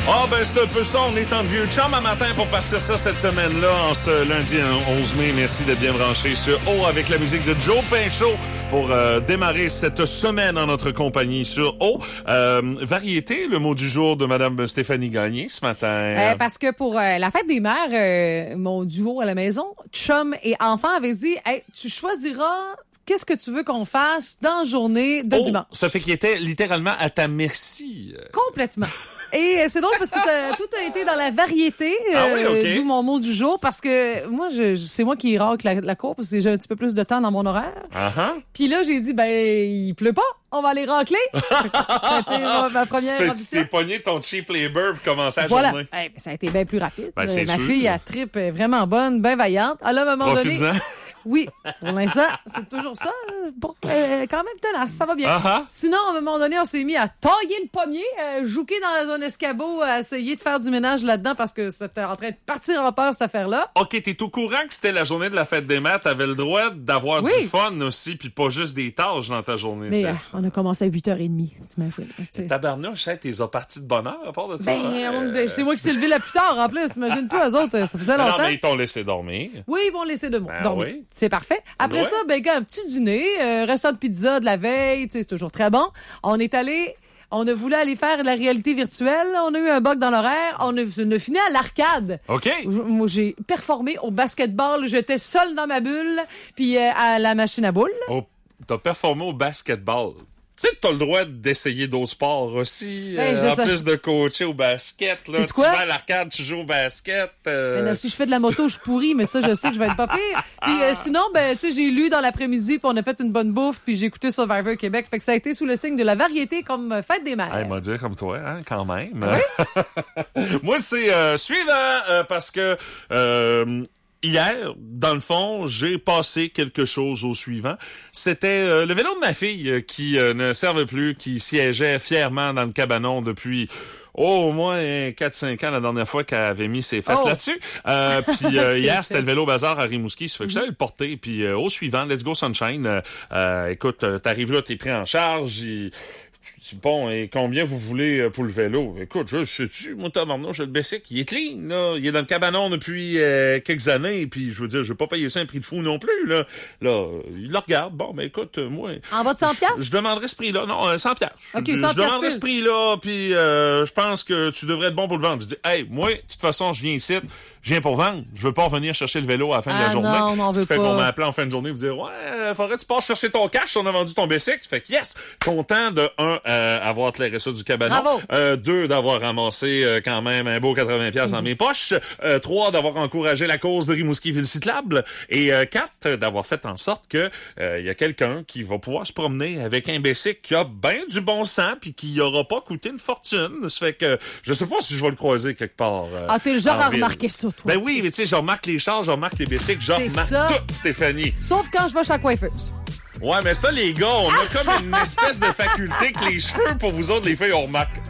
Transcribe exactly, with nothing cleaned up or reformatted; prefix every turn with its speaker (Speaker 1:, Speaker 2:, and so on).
Speaker 1: Ah ben c'est un peu ça, on est en vieux chum à matin pour partir ça cette semaine-là, en ce lundi onze mai. Merci d'être bien branché sur O avec la musique de Joe Pinchot pour euh, démarrer cette semaine en notre compagnie sur O. Euh, variété, le mot du jour de Madame Stéphanie Gagné ce matin.
Speaker 2: Euh, parce que pour euh, la fête des mères, euh, mon duo à la maison, chum et enfant, avait dit hey, tu choisiras qu'est-ce que tu veux qu'on fasse dans la journée de
Speaker 1: oh,
Speaker 2: dimanche.
Speaker 1: Ça fait qu'il était littéralement à ta merci.
Speaker 2: Complètement. Et c'est drôle parce que ça, tout a été dans la variété,
Speaker 1: ah oui, okay.
Speaker 2: euh, d'où mon mot du jour, parce que moi, je, c'est moi qui racle la, la cour parce que j'ai un petit peu plus de temps dans mon horaire.
Speaker 1: Uh-huh.
Speaker 2: Puis là, j'ai dit, ben, il pleut pas, on va aller racler. Ça a été ma, ma première
Speaker 1: tu
Speaker 2: ambition.
Speaker 1: t'es pogné ton cheap labor pour commencer la
Speaker 2: voilà.
Speaker 1: journée.
Speaker 2: Hey, ça a été bien plus rapide.
Speaker 1: Ben, c'est
Speaker 2: ma
Speaker 1: sûr.
Speaker 2: fille, elle tripe vraiment bonne, bien vaillante. À un moment
Speaker 1: Profites-en.
Speaker 2: donné... Oui, pour l'instant, c'est toujours ça. Bon, euh, quand même tenace, ça va bien.
Speaker 1: Uh-huh.
Speaker 2: Sinon, à un moment donné, on s'est mis à tailler le pommier, euh, jouquer dans la zone escabeau, à essayer de faire du ménage là-dedans parce que c'était en train de partir en peur, cette affaire-là.
Speaker 1: OK, t'es au courant que c'était la journée de la fête des mères. T'avais le droit d'avoir
Speaker 2: oui.
Speaker 1: du fun aussi, puis pas juste des tâches dans ta journée.
Speaker 2: Mais euh, on a commencé à huit heures trente, t'imagines.
Speaker 1: Tabarnouche, hein, t'es parti de bonne heure à part de ça.
Speaker 2: Ben,
Speaker 1: hein?
Speaker 2: on, c'est moi qui s'est levé la plus tard, en plus. Imagine-toi, eux autres, ça faisait longtemps.
Speaker 1: Non, mais ils t'ont laissé dormir.
Speaker 2: Oui, ils m'ont laissé de moi.
Speaker 1: Ben
Speaker 2: dormir.
Speaker 1: oui.
Speaker 2: C'est parfait. Après
Speaker 1: ouais.
Speaker 2: ça, ben, un petit dîner, euh, restaurant de pizza de la veille, c'est toujours très bon. On est allé... On a voulu aller faire de la réalité virtuelle. On a eu un bug dans l'horaire. On a, on a fini à l'arcade.
Speaker 1: OK.
Speaker 2: Moi, j'ai performé au basketball. J'étais seule dans ma bulle, puis euh, à la machine à boules.
Speaker 1: Oh, t'as performé au basketball. Tu sais, t'as le droit d'essayer d'autres sports aussi.
Speaker 2: Ben,
Speaker 1: euh, en
Speaker 2: sais.
Speaker 1: plus de coacher au basket. Là, tu
Speaker 2: quoi?
Speaker 1: vas à l'arcade, tu joues au basket. Euh...
Speaker 2: Ben là, si je fais de la moto, je suis pourrie, mais ça, je sais que je vais être pas pire. Puis euh, sinon, ben, tu sais, j'ai lu dans l'après-midi, puis on a fait une bonne bouffe, puis j'ai écouté Survivor Québec. Fait que ça a été sous le signe de la variété comme fête des mères.
Speaker 1: Hey, m'a dit comme toi, hein, quand même.
Speaker 2: Oui?
Speaker 1: Moi, c'est euh, suivant, euh, parce que... Euh, Hier, dans le fond, j'ai passé quelque chose au suivant. C'était euh, le vélo de ma fille euh, qui euh, ne servait plus, qui siégeait fièrement dans le cabanon depuis... Oh, au moins quatre cinq ans, la dernière fois qu'elle avait mis ses fesses
Speaker 2: oh.
Speaker 1: là-dessus. Euh, puis euh, hier, c'était le vélo bazar à Rimouski. Ça fait que j'allais le porter. Puis euh, au suivant, Let's Go Sunshine. Euh, euh, écoute, t'arrives là, t'es pris en charge. Il... Bon, et combien vous voulez pour le vélo? Écoute, je sais-tu, moi, tabarnak, je le baissais, il est clean, là. Il est dans le cabanon depuis euh, quelques années, puis je veux dire, je vais pas payer ça un prix de fou non plus, là. Là, il le regarde. Bon, ben écoute, moi...
Speaker 2: En bas de cent piastres?
Speaker 1: Je, je demanderais ce prix-là. Non, euh, cent piastres.
Speaker 2: OK,
Speaker 1: je,
Speaker 2: cent
Speaker 1: je demanderais ce prix-là, puis euh, je pense que tu devrais être bon pour le vendre. Je dis, hey, moi, de toute façon, je viens ici, je viens pour vendre. Je veux pas revenir chercher le vélo à la fin
Speaker 2: ah,
Speaker 1: de la journée.
Speaker 2: Non, on en
Speaker 1: Ce
Speaker 2: veut
Speaker 1: qui fait
Speaker 2: pas.
Speaker 1: qu'on m'a appelé en fin de journée et vous dire, ouais, faudrait que tu passes chercher ton cash, on a vendu ton bicycle. Tu fais que yes, content de, un, euh, avoir clairé ça du cabanon.
Speaker 2: Bravo.
Speaker 1: Euh, deux, d'avoir ramassé euh, quand même un beau quatre-vingts piastres mmh. dans mes poches. Euh, trois, d'avoir encouragé la cause de Rimouski-Ville cyclable. Et euh, quatre, d'avoir fait en sorte que euh, y a quelqu'un qui va pouvoir se promener avec un bicycle qui a bien du bon sens puis qui aura pas coûté une fortune. Ça fait que je sais pas si je vais le croiser quelque part. Euh,
Speaker 2: ah, t'es le genre à
Speaker 1: ville.
Speaker 2: remarquer ça, toi.
Speaker 1: Ben oui, mais tu sais, je remarque les chars, je remarque les bicycles, je remarque tout, Stéphanie.
Speaker 2: Sauf quand je vais chez la coiffeuse.
Speaker 1: Ouais, mais ça, les gars, on a comme une espèce de faculté que les cheveux, pour vous autres, les filles, on remarque